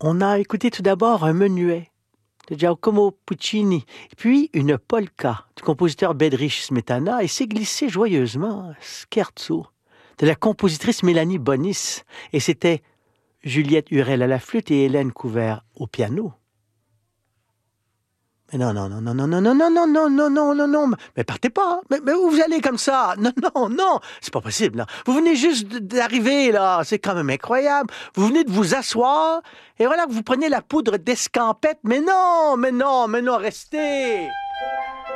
On a écouté tout d'abord un menuet de Giacomo Puccini, puis une polka du compositeur Bedřich Smetana, et s'est glissé joyeusement un scherzo de la compositrice Mélanie Bonis, et c'était Juliette Hurel à la flûte et Hélène Couvert au piano. Mais non, non, non, non, non, non, non, non, non, non, non, non, non, non, mais partez pas, mais où vous allez comme ça? Non, non, non, c'est pas possible, là. Vous venez juste d'arriver, là, c'est quand même incroyable. Vous venez de vous asseoir, et voilà, vous prenez la poudre d'escampette, mais non, mais non, mais non, restez!